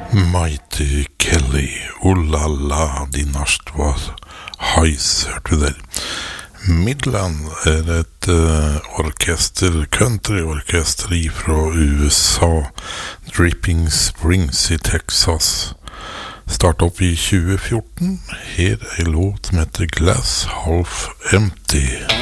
Mighty Kelly, oh la la, din natt var heis, hørte du der. Midland et orkester, country-orkester fra USA, Dripping Springs i Texas. Startet opp i 2014, her låt som heter Glass Half Empty.